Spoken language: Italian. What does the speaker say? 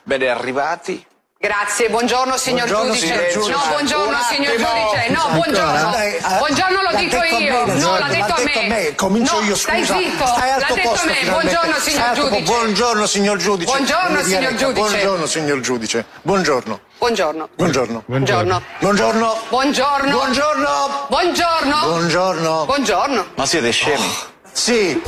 Ben arrivati. Grazie, buongiorno signor giudice. No, buongiorno signor giudice. No, buongiorno. Buongiorno lo dico io. No, l'ha detto a me. Comincio io, stai scusa. zitto. Stai al L'ha tuo detto a posto, me. finalmente. Buongiorno signor giudice. Buongiorno signor giudice. Buongiorno signor giudice. Buongiorno signor giudice. Buongiorno. Buongiorno. Buongiorno. Buongiorno. Buongiorno. Buongiorno. Buongiorno. Buongiorno. Buongiorno. Buongiorno. Ma siete scemi? Sì.